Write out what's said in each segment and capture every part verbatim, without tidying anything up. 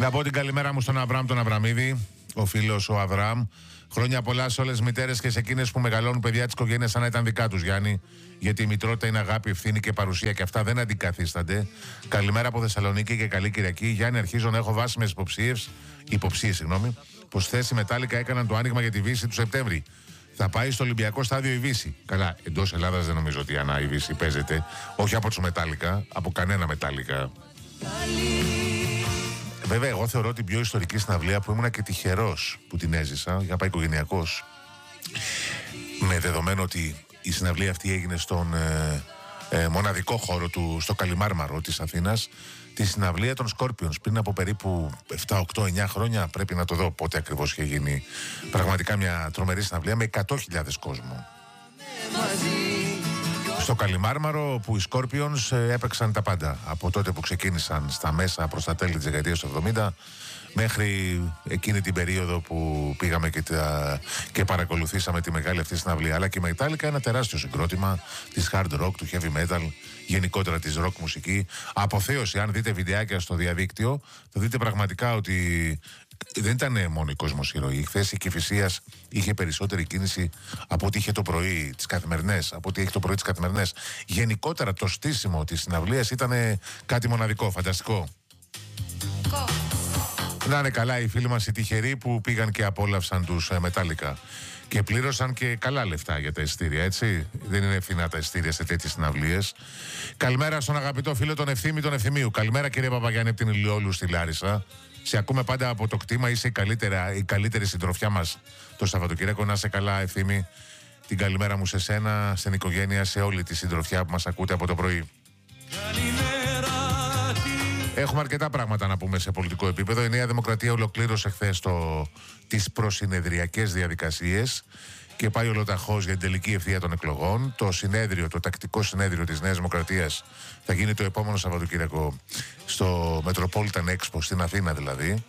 Να πω την καλημέρα μου στον Αβραάμ τον Αβραμίδη, ο φίλος ο Αβραάμ. Χρόνια πολλά σε όλες τις μητέρες και σε εκείνες που μεγαλώνουν παιδιά της οικογένειας σαν να ήταν δικά τους, Γιάννη. Γιατί η μητρότητα είναι αγάπη, ευθύνη και παρουσία και αυτά δεν αντικαθίστανται. Καλημέρα από Θεσσαλονίκη και καλή Κυριακή. Γιάννη, αρχίζω να έχω βάσιμες υποψίες, υποψίες, συγγνώμη, πως θέση Μετάλλικα έκαναν το άνοιγμα για τη Βύση του Σεπτέμβρη. Θα πάει στο Ολυμπιακό στάδιο η Βύση. Καλά, εντός Ελλάδας δεν νομίζω ότι ανά η Βύση παίζεται. Όχι από τους Μετάλλικα, από κανένα Μετάλλικα. Βέβαια, εγώ θεωρώ την πιο ιστορική συναυλία που ήμουνα και τυχερός που την έζησα, για να πάει οικογενειακός. Με δεδομένο ότι η συναυλία αυτή έγινε στον ε, ε, μοναδικό χώρο του, στο Καλιμάρμαρο της Αθήνας, τη συναυλία των Scorpions πριν από περίπου επτά, οκτώ, εννιά χρόνια. Πρέπει να το δω πότε ακριβώς είχε γίνει. Πραγματικά μια τρομερή συναυλία με εκατό χιλιάδες κόσμο. Στο Καλιμάρμαρο που οι Scorpions έπαιξαν τα πάντα. Από τότε που ξεκίνησαν στα μέσα προς τα τέλη της δεκαετίας του εβδομήντα μέχρι εκείνη την περίοδο που πήγαμε και, τα... και παρακολουθήσαμε τη μεγάλη αυτή συναυλία. Αλλά και η Metallica, ένα τεράστιο συγκρότημα της hard rock, του heavy metal, γενικότερα της rock μουσική. Αποθέωση, αν δείτε βιντεάκια στο διαδίκτυο, θα δείτε πραγματικά ότι δεν ήταν μόνο η κόσμος ηρωή. Η χθες η Κηφισίας είχε περισσότερη κίνηση από ό,τι είχε το πρωί τις καθημερινές, από ό,τι έχει το πρωί τις καθημερινές. Γενικότερα το στήσιμο της συναυλίας ήταν κάτι μοναδικό, φανταστικό. Να είναι καλά οι φίλοι μας οι τυχεροί που πήγαν και απόλαυσαν τους Metallica και πλήρωσαν και καλά λεφτά για τα εισιτήρια, έτσι. Δεν είναι φθηνά τα εισιτήρια σε τέτοιες συναυλίες. Καλημέρα στον αγαπητό φίλο τον Ευθύμη τον Ευθυμίου. Καλημέρα κύριε Παπαγιάννη από την Ηλιόλου στη Λάρισα. Σε ακούμε πάντα από το κτήμα, είσαι η, καλύτερα, η καλύτερη συντροφιά μας το Σαββατοκύριακο. Να είσαι καλά, Ευθύμη. Την καλημέρα μου σε σένα, στην οικογένεια, σε όλη τη συντροφιά που μας ακούτε από το πρωί. Έχουμε αρκετά πράγματα να πούμε σε πολιτικό επίπεδο. Η Νέα Δημοκρατία ολοκλήρωσε χθες το... τις προσυνεδριακές διαδικασίες και πάει ολοταχώς για την τελική ευθεία των εκλογών. Το συνέδριο, το τακτικό συνέδριο της Νέας Δημοκρατίας θα γίνει το επόμενο Σαββατοκύριακο στο Metropolitan Expo στην Αθήνα δηλαδή.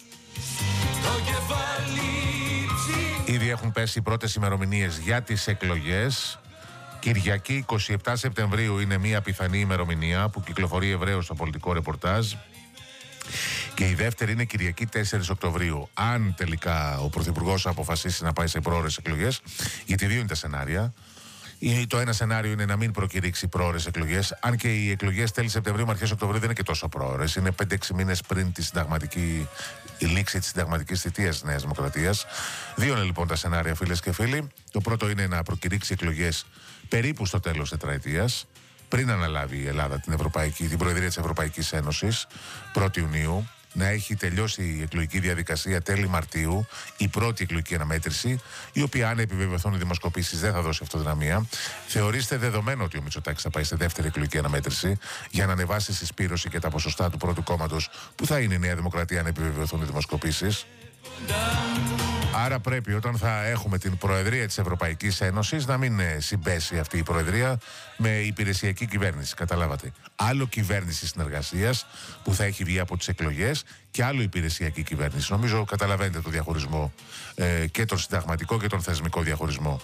Ήδη έχουν πέσει οι πρώτες ημερομηνίες για τις εκλογές. Κυριακή εικοστή εβδόμη Σεπτεμβρίου είναι μια πιθανή ημερομηνία που κυκλοφορεί ευρέως στο πολιτικό ρεπορτάζ. Και η δεύτερη είναι Κυριακή τέσσερις Οκτωβρίου. Αν τελικά ο Πρωθυπουργός αποφασίσει να πάει σε πρόωρες εκλογές, γιατί δύο είναι τα σενάρια. Το ένα σενάριο είναι να μην προκηρύξει πρόωρες εκλογές, αν και οι εκλογές τέλη Σεπτεμβρίου με αρχές Οκτωβρίου δεν είναι και τόσο πρόωρες. Είναι πέντε έξι μήνες πριν τη συνταγματική η λήξη της συνταγματικής θητείας της Νέας Δημοκρατίας. Δύο είναι λοιπόν τα σενάρια, φίλες και φίλοι. Το πρώτο είναι να προκηρύξει εκλογές περίπου στο τέλος τετραετίας, πριν αναλάβει η Ελλάδα την, Ευρωπαϊκή, την Προεδρία της Ευρωπαϊκής Ένωσης, πρώτη Ιουνίου, να έχει τελειώσει η εκλογική διαδικασία τέλη Μαρτίου, η πρώτη εκλογική αναμέτρηση, η οποία αν επιβεβαιωθούν οι δημοσκοπήσεις δεν θα δώσει αυτοδυναμία. Θεωρήστε δεδομένο ότι ο Μητσοτάκης θα πάει στη δεύτερη εκλογική αναμέτρηση για να ανεβάσει συσπήρωση και τα ποσοστά του πρώτου κόμματος που θα είναι η Νέα Δημοκρατία αν επιβεβαιωθούν οι δημοσκοπήσεις. Άρα πρέπει όταν θα έχουμε την Προεδρία της Ευρωπαϊκής Ένωσης να μην συμπέσει αυτή η Προεδρία με υπηρεσιακή κυβέρνηση. Καταλάβατε. Άλλο κυβέρνηση συνεργασίας που θα έχει βγει από τις εκλογές και άλλο υπηρεσιακή κυβέρνηση. Νομίζω καταλαβαίνετε το διαχωρισμό ε, και τον συνταγματικό και τον θεσμικό διαχωρισμό.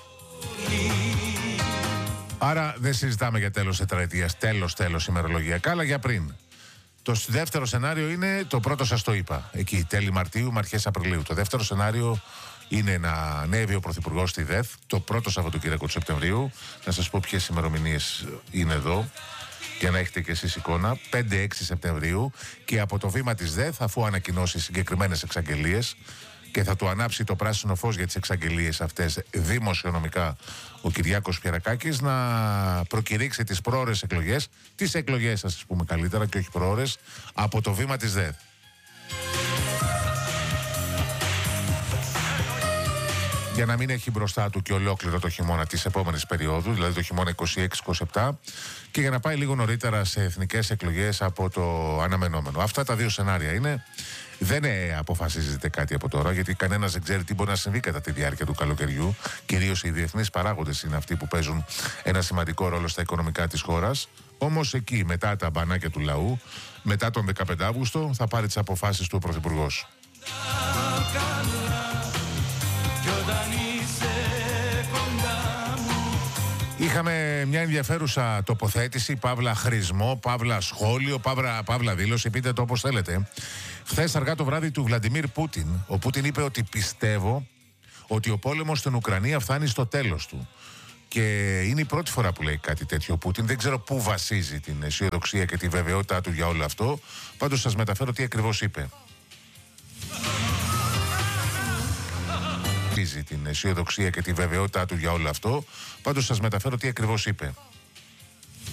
Άρα δεν συζητάμε για τέλος τετραετίας, τέλος τέλος ημερολογιακά, αλλά για πριν. Το δεύτερο σενάριο είναι, το πρώτο σας το είπα, εκεί τέλη Μαρτίου με αρχές Απριλίου. Το δεύτερο σενάριο είναι να ανέβει ο Πρωθυπουργός στη ΔΕΘ το πρώτο Σαββατοκύριακο του Σεπτεμβρίου. Να σας πω ποιες ημερομηνίες είναι εδώ, για να έχετε και εσείς εικόνα. πέντε έξι Σεπτεμβρίου και από το βήμα της ΔΕΘ, αφού ανακοινώσει συγκεκριμένες εξαγγελίες και θα του ανάψει το πράσινο φως για τις εξαγγελίες αυτές δημοσιονομικά ο Κυριάκος Πιερακάκης, να προκηρύξει τις πρόωρες εκλογές, τις εκλογές ας πούμε καλύτερα και όχι πρόωρες, από το βήμα της ΔΕΘ. Για να μην έχει μπροστά του και ολόκληρο το χειμώνα της επόμενης περίοδου, δηλαδή το χειμώνα είκοσι έξι είκοσι επτά, και για να πάει λίγο νωρίτερα σε εθνικές εκλογές από το αναμενόμενο. Αυτά τα δύο σενάρια είναι. Δεν ε, αποφασίζεται κάτι από τώρα, γιατί κανένας δεν ξέρει τι μπορεί να συμβεί κατά τη διάρκεια του καλοκαιριού. Κυρίως οι διεθνείς παράγοντες είναι αυτοί που παίζουν ένα σημαντικό ρόλο στα οικονομικά της χώρας. Όμως εκεί, μετά τα μπανάκια του λαού, μετά τον δεκαπέντε Αύγουστο, θα πάρει τις αποφάσεις του ο Πρωθυπουργός. Είχαμε μια ενδιαφέρουσα τοποθέτηση, παύλα χρησμό, παύλα σχόλιο, παύλα, παύλα δήλωση, πείτε το όπως θέλετε. Χθες αργά το βράδυ του Βλαντιμίρ Πούτιν, ο Πούτιν είπε ότι πιστεύω ότι ο πόλεμος στην Ουκρανία φτάνει στο τέλος του. Και είναι η πρώτη φορά που λέει κάτι τέτοιο ο Πούτιν. Δεν ξέρω πού βασίζει την αισιοδοξία και τη βεβαιότητά του για όλο αυτό. Πάντως σας μεταφέρω τι ακριβώς είπε. Την αισιοδοξία και τη βεβαιότητά του για όλο αυτό. Πάντως σας μεταφέρω τι ακριβώς είπε.